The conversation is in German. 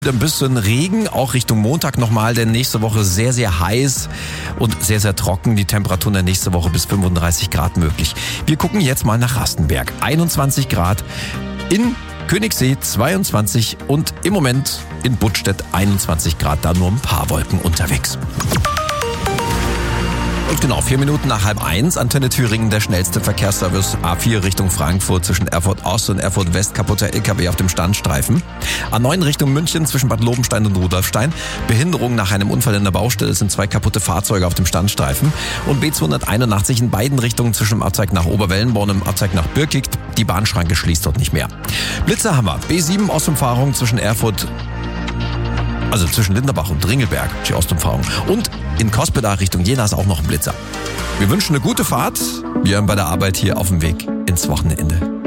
Ein bisschen Regen, auch Richtung Montag nochmal, denn nächste Woche sehr, sehr heiß und sehr, sehr trocken. Die Temperaturen der nächste Woche bis 35 Grad möglich. Wir gucken jetzt mal nach Rastenberg. 21 Grad, in Königssee 22 und im Moment in Buttstedt 21 Grad, da nur ein paar Wolken unterwegs. Und genau, 4 Minuten nach 12:30, Antenne Thüringen, der schnellste Verkehrsservice A4 Richtung Frankfurt zwischen Erfurt Ost und Erfurt West, kaputter LKW auf dem Standstreifen. A9 Richtung München zwischen Bad Lobenstein und Rudolfstein. Behinderung nach einem Unfall in der Baustelle, sind 2 kaputte Fahrzeuge auf dem Standstreifen. Und B281 in beiden Richtungen zwischen dem Abzweig nach Oberwellenborn und dem Abzweig nach Birkig. Die Bahnschranke schließt dort nicht mehr. Blitzer haben wir. B7 Ostumfahrung zwischen Erfurt, also zwischen Linderbach und Dringelberg, die Ostumfahrung. Und in Cospeda Richtung Jena ist auch noch ein Blitzer. Wir wünschen eine gute Fahrt. Wir haben bei der Arbeit hier auf dem Weg ins Wochenende.